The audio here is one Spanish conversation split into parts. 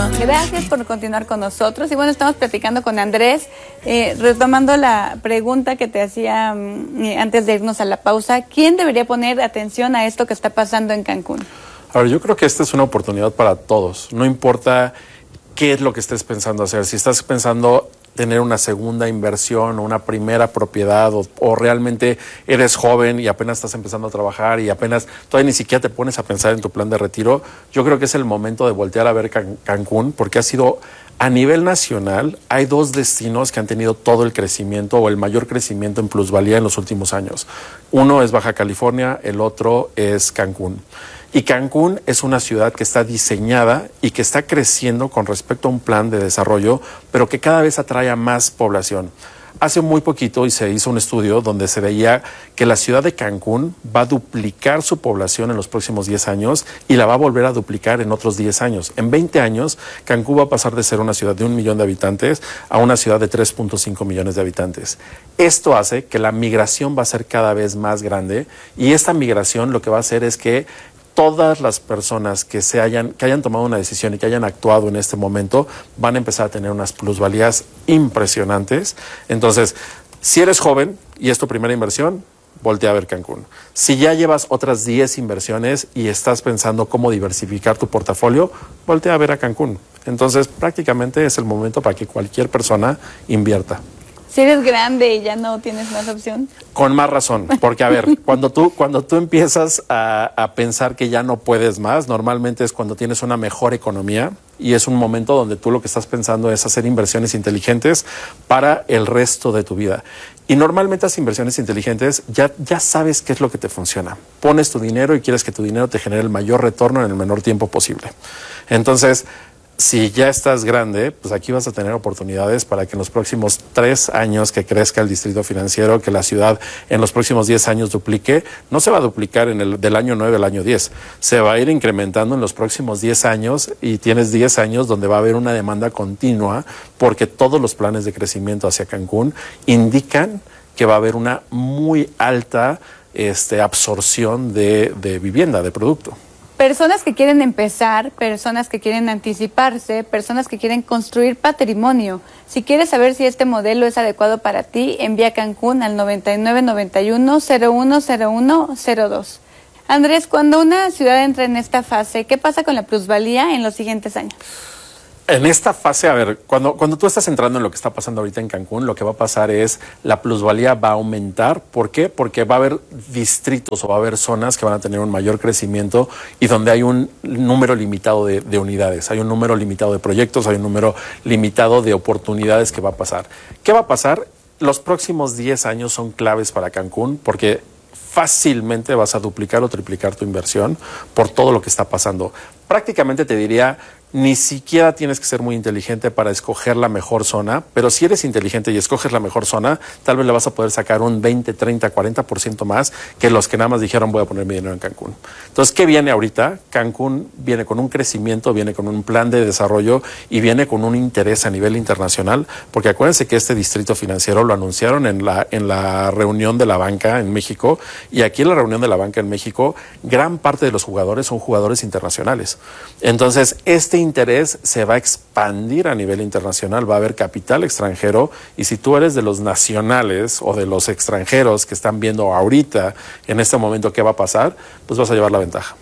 Gracias por continuar con nosotros. Y bueno, estamos platicando con Andrés, retomando la pregunta que te hacía antes de irnos a la pausa. ¿Quién debería poner atención a esto que está pasando en Cancún? A ver, yo creo que esta es una oportunidad para todos. No importa qué es lo que estés pensando hacer. Si estás pensando tener una segunda inversión o una primera propiedad o realmente eres joven y apenas estás empezando a trabajar y apenas todavía ni siquiera te pones a pensar en tu plan de retiro, yo creo que es el momento de voltear a ver Cancún, porque ha sido a nivel nacional, hay dos destinos que han tenido todo el crecimiento o el mayor crecimiento en plusvalía en los últimos años. Uno es Baja California, el otro es Cancún. Y Cancún es una ciudad que está diseñada y que está creciendo con respecto a un plan de desarrollo, pero que cada vez atrae a más población. Hace muy poquito se hizo un estudio donde se veía que la ciudad de Cancún va a duplicar su población en los próximos 10 años y la va a volver a duplicar en otros 10 años. En 20 años, Cancún va a pasar de ser una ciudad de 1 millón de habitantes a una ciudad de 3.5 millones de habitantes. Esto hace que la migración va a ser cada vez más grande y esta migración lo que va a hacer es que todas las personas que hayan tomado una decisión y que hayan actuado en este momento van a empezar a tener unas plusvalías impresionantes. Entonces, si eres joven y es tu primera inversión, voltea a ver Cancún. Si ya llevas otras 10 inversiones y estás pensando cómo diversificar tu portafolio, voltea a ver a Cancún. Entonces, prácticamente es el momento para que cualquier persona invierta. Si eres grande y ya no tienes más opción. Con más razón, porque a ver, cuando tú empiezas a pensar que ya no puedes más, normalmente es cuando tienes una mejor economía y es un momento donde tú lo que estás pensando es hacer inversiones inteligentes para el resto de tu vida. Y normalmente las inversiones inteligentes ya sabes qué es lo que te funciona. Pones tu dinero y quieres que tu dinero te genere el mayor retorno en el menor tiempo posible. Entonces, si ya estás grande, pues aquí vas a tener oportunidades para que en los próximos 3 años que crezca el distrito financiero, que la ciudad en los próximos 10 años duplique. No se va a duplicar del año 9 al año 10. Se va a ir incrementando en los próximos 10 años y tienes 10 años donde va a haber una demanda continua porque todos los planes de crecimiento hacia Cancún indican que va a haber una muy alta absorción de vivienda, de producto. Personas que quieren empezar, personas que quieren anticiparse, personas que quieren construir patrimonio. Si quieres saber si este modelo es adecuado para ti, envía Cancún al 9991-010102. Andrés, cuando una ciudad entra en esta fase, ¿qué pasa con la plusvalía en los siguientes años? En esta fase, a ver, cuando tú estás entrando en lo que está pasando ahorita en Cancún, lo que va a pasar es la plusvalía va a aumentar. ¿Por qué? Porque va a haber distritos o va a haber zonas que van a tener un mayor crecimiento y donde hay un número limitado de unidades, hay un número limitado de proyectos, hay un número limitado de oportunidades que va a pasar. ¿Qué va a pasar? Los próximos 10 años son claves para Cancún porque fácilmente vas a duplicar o triplicar tu inversión por todo lo que está pasando. Prácticamente te diría, ni siquiera tienes que ser muy inteligente para escoger la mejor zona, pero si eres inteligente y escoges la mejor zona, tal vez le vas a poder sacar un 20, 30, 40% más que los que nada más dijeron voy a poner mi dinero en Cancún. Entonces, ¿qué viene ahorita? Cancún viene con un crecimiento, viene con un plan de desarrollo y viene con un interés a nivel internacional, porque acuérdense que este distrito financiero lo anunciaron en la reunión de la banca en México, y aquí en la reunión de la banca en México, gran parte de los jugadores son jugadores internacionales. Entonces, este interés se va a expandir a nivel internacional, va a haber capital extranjero y si tú eres de los nacionales o de los extranjeros que están viendo ahorita en este momento qué va a pasar, pues vas a llevar la ventaja.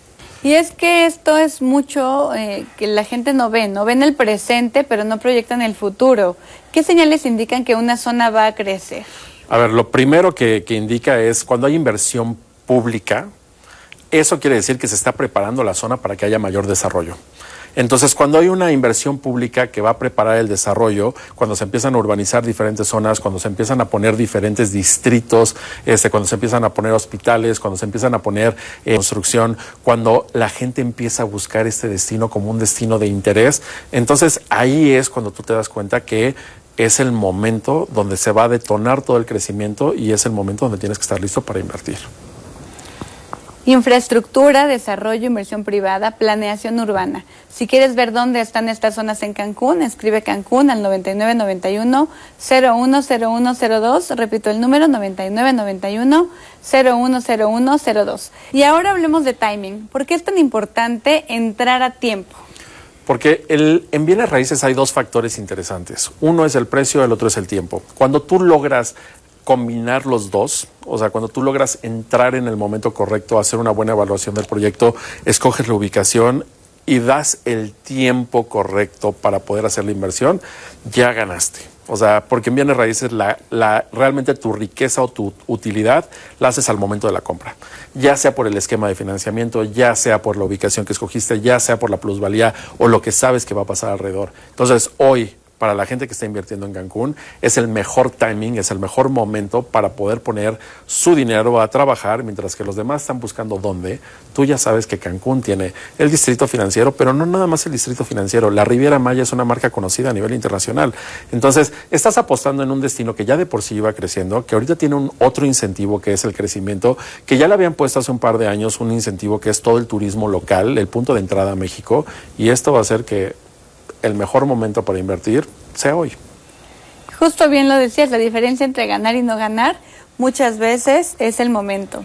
Y es que esto es mucho que la gente no ve en el presente, pero no proyecta en el futuro. ¿Qué señales indican que una zona va a crecer? A ver, lo primero que indica es cuando hay inversión pública, eso quiere decir que se está preparando la zona para que haya mayor desarrollo. Entonces, cuando hay una inversión pública que va a preparar el desarrollo, cuando se empiezan a urbanizar diferentes zonas, cuando se empiezan a poner diferentes distritos, cuando se empiezan a poner hospitales, cuando se empiezan a poner construcción, cuando la gente empieza a buscar este destino como un destino de interés, entonces ahí es cuando tú te das cuenta que es el momento donde se va a detonar todo el crecimiento y es el momento donde tienes que estar listo para invertir. Infraestructura, desarrollo, inversión privada, planeación urbana. Si quieres ver dónde están estas zonas en Cancún, escribe Cancún al 9991-010102. Repito el número, 9991-010102. Y ahora hablemos de timing. ¿Por qué es tan importante entrar a tiempo? Porque en bienes raíces hay dos factores interesantes. Uno es el precio, el otro es el tiempo. Cuando tú logras combinar los dos, o sea, cuando tú logras entrar en el momento correcto, hacer una buena evaluación del proyecto, escoges la ubicación y das el tiempo correcto para poder hacer la inversión, ya ganaste. O sea, porque en bienes raíces realmente tu riqueza o tu utilidad la haces al momento de la compra. Ya sea por el esquema de financiamiento, ya sea por la ubicación que escogiste, ya sea por la plusvalía o lo que sabes que va a pasar alrededor. Entonces, hoy, para la gente que está invirtiendo en Cancún, es el mejor timing, es el mejor momento para poder poner su dinero a trabajar, mientras que los demás están buscando dónde. Tú ya sabes que Cancún tiene el distrito financiero, pero no nada más el distrito financiero. La Riviera Maya es una marca conocida a nivel internacional. Entonces, estás apostando en un destino que ya de por sí iba creciendo, que ahorita tiene otro incentivo que es el crecimiento, que ya le habían puesto hace un par de años un incentivo que es todo el turismo local, el punto de entrada a México, y esto va a hacer que el mejor momento para invertir sea hoy. Justo bien lo decías, la diferencia entre ganar y no ganar muchas veces es el momento.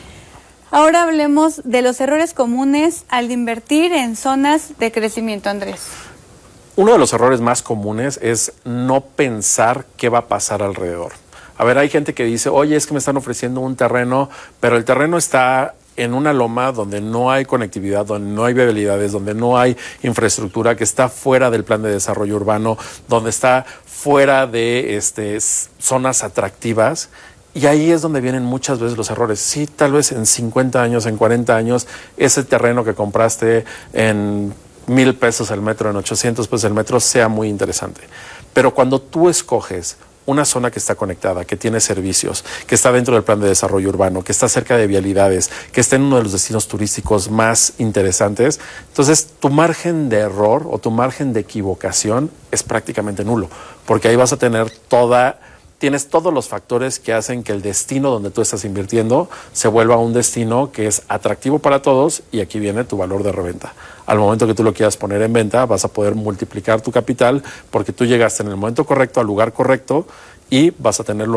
Ahora hablemos de los errores comunes al invertir en zonas de crecimiento, Andrés. Uno de los errores más comunes es no pensar qué va a pasar alrededor. A ver, hay gente que dice, oye, es que me están ofreciendo un terreno, pero el terreno está en una loma donde no hay conectividad, donde no hay vialidades, donde no hay infraestructura, que está fuera del plan de desarrollo urbano, donde está fuera de zonas atractivas. Y ahí es donde vienen muchas veces los errores. Sí, tal vez en 50 años, en 40 años, ese terreno que compraste en 1,000 pesos el metro, en 800 pesos el metro, sea muy interesante. Pero cuando tú escoges una zona que está conectada, que tiene servicios, que está dentro del plan de desarrollo urbano, que está cerca de vialidades, que está en uno de los destinos turísticos más interesantes, entonces tu margen de error o tu margen de equivocación es prácticamente nulo, porque ahí vas a tener tienes todos los factores que hacen que el destino donde tú estás invirtiendo se vuelva un destino que es atractivo para todos, y aquí viene tu valor de reventa. Al momento que tú lo quieras poner en venta, vas a poder multiplicar tu capital porque tú llegaste en el momento correcto, al lugar correcto, y vas a tener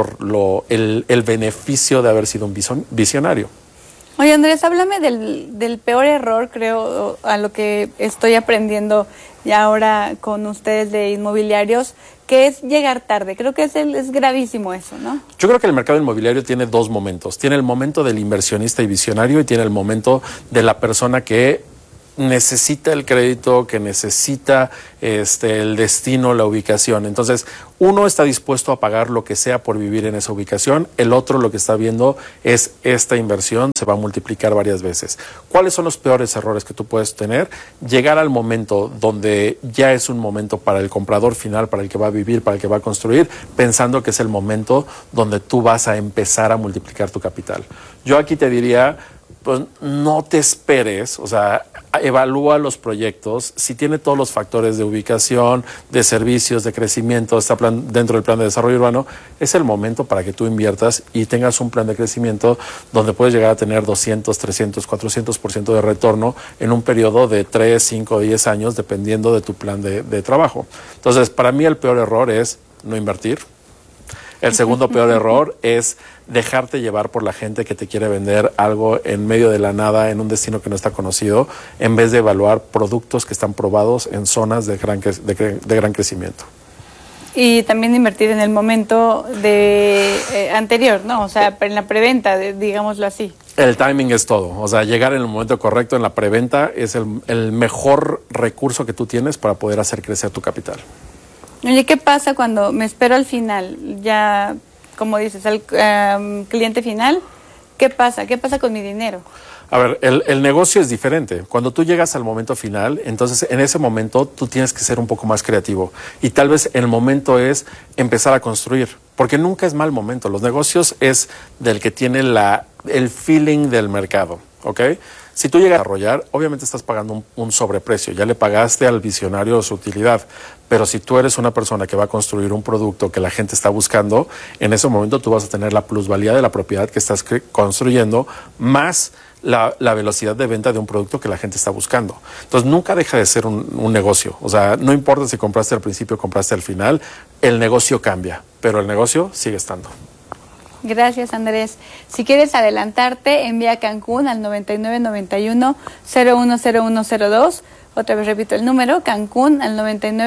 el beneficio de haber sido un visionario. Oye, Andrés, háblame del peor error, creo, a lo que estoy aprendiendo ya ahora con ustedes de inmobiliarios, que es llegar tarde. Creo que es gravísimo eso, ¿no? Yo creo que el mercado inmobiliario tiene dos momentos. Tiene el momento del inversionista y visionario, y tiene el momento de la persona que necesita el crédito, que necesita el destino, la ubicación. Entonces, uno está dispuesto a pagar lo que sea por vivir en esa ubicación, el otro lo que está viendo es esta inversión se va a multiplicar varias veces. ¿Cuáles son los peores errores que tú puedes tener? Llegar al momento donde ya es un momento para el comprador final, para el que va a vivir, para el que va a construir, pensando que es el momento donde tú vas a empezar a multiplicar tu capital. Yo aquí te diría, pues no te esperes, o sea, evalúa los proyectos, si tiene todos los factores de ubicación, de servicios, de crecimiento, está dentro del plan de desarrollo urbano, es el momento para que tú inviertas y tengas un plan de crecimiento donde puedes llegar a tener 200, 300, 400% de retorno en un periodo de 3, 5, 10 años, dependiendo de tu plan de trabajo. Entonces, para mí el peor error es no invertir. El segundo peor error es dejarte llevar por la gente que te quiere vender algo en medio de la nada, en un destino que no está conocido, en vez de evaluar productos que están probados en zonas de gran crecimiento. Y también invertir en el momento anterior, ¿no? O sea, en la preventa, digámoslo así. El timing es todo. O sea, llegar en el momento correcto en la preventa es el mejor recurso que tú tienes para poder hacer crecer tu capital. Oye, ¿qué pasa cuando me espero al final? Ya, como dices, al cliente final, ¿qué pasa? ¿Qué pasa con mi dinero? A ver, el negocio es diferente. Cuando tú llegas al momento final, entonces en ese momento tú tienes que ser un poco más creativo. Y tal vez el momento es empezar a construir, porque nunca es mal momento. Los negocios es del que tiene el feeling del mercado, ¿ok? Si tú llegas a desarrollar, obviamente estás pagando un sobreprecio, ya le pagaste al visionario su utilidad, pero si tú eres una persona que va a construir un producto que la gente está buscando, en ese momento tú vas a tener la plusvalía de la propiedad que estás construyendo, más la velocidad de venta de un producto que la gente está buscando. Entonces nunca deja de ser un negocio, o sea, no importa si compraste al principio o compraste al final, el negocio cambia, pero el negocio sigue estando. Gracias, Andrés. Si quieres adelantarte, envía a Cancún al 9991-010102 Otra vez repito el número, Cancún, al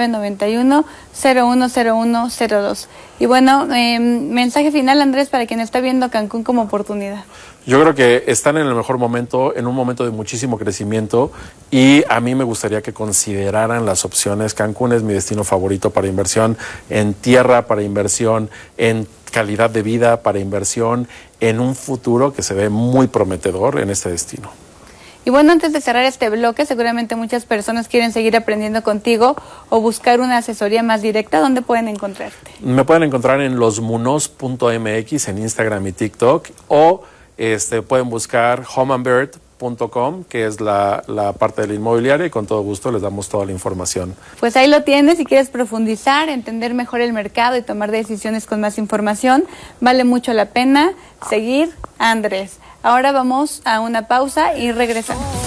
9991-010102. Y bueno, mensaje final, Andrés, para quien está viendo Cancún como oportunidad. Yo creo que están en el mejor momento, en un momento de muchísimo crecimiento, y a mí me gustaría que consideraran las opciones. Cancún es mi destino favorito para inversión en tierra, para inversión en calidad de vida, para inversión en un futuro que se ve muy prometedor en este destino. Y bueno, antes de cerrar este bloque, seguramente muchas personas quieren seguir aprendiendo contigo o buscar una asesoría más directa. ¿Dónde pueden encontrarte? Me pueden encontrar en losmunos.mx en Instagram y TikTok, o pueden buscar homeandbird.com, que es la parte de la inmobiliaria, y con todo gusto les damos toda la información. Pues ahí lo tienes. Si quieres profundizar, entender mejor el mercado y tomar decisiones con más información, vale mucho la pena seguir a Andrés. Ahora vamos a una pausa y regresamos.